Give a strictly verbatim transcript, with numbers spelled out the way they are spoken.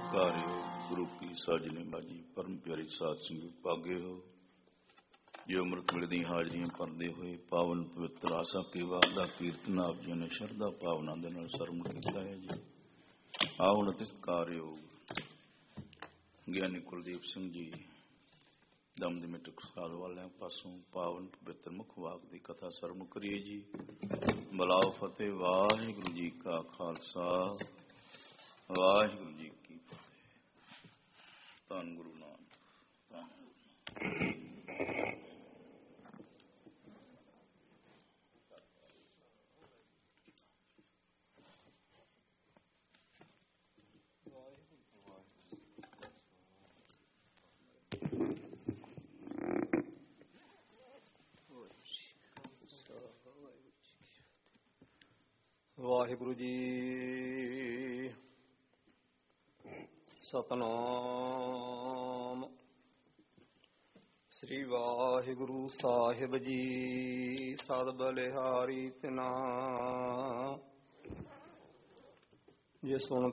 ਸਤਿਕਾਰਿਓ ਗੁਰੂ ਕੀ ਸਾਜਨੇ ਬਾਜੀ ਪਰਮ ਪਿਆਰੀ ਸਾਧ ਸੰਗਤ ਭਾਗੇ ਹੋ ਜੋ ਅੰਮ੍ਰਿਤ ਵੇਲੇ ਦੀਆਂ ਹਾਜ਼ਰੀਆਂ ਭਰਦੇ ਹੋਏ ਪਾਵਨ ਪਵਿੱਤਰ ਆਸਾ ਕੀ ਵਾਰ ਦਾ ਕੀਰਤਨ ਆਪ ਜੀ ਨੇ ਸ਼ਰਧਾ ਭਾਵਨਾ ਦੇ ਨਾਲ ਸਰਵਣ ਕੀਤਾ ਹੈ ਜੀ। ਆਓ ਹੁਣ ਸਤਿਕਾਰਿਓ ਗਿਆਨੀ ਕੁਲਦੀਪ ਸਿੰਘ ਜੀ ਦਮਦਮੇ ਟਕਸਾਲ ਵਾਲਿਆਂ ਪਾਸੋਂ ਪਾਵਨ ਪਵਿੱਤਰ ਮੁੱਖ ਵਾਕ ਦੀ ਕਥਾ ਸਰਵਣ ਕਰੀਏ ਜੀ। ਬਲਾਓ ਫਤਿਹ। ਵਾਹਿਗੁਰੂ ਜੀ ਕਾ ਖਾਲਸਾ ਵਾਹਿਗੁਰੂ ਜੀ ਕੀ ਫਤਿਹ। ਧੰਨ ਗੁਰੂ ਨਾਨਕ। ਵਾਹਿਗੁਰੂ ਜੀ। ਸਤਨਾਮ ਸ੍ਰੀ ਵਾਹਿਗੁਰੂ ਸਾਹਿਬ ਜੀ। ਸਦ ਬਲਿਹਾਰੀ ਤਿਨਾ ਜੇ ਸੁਣ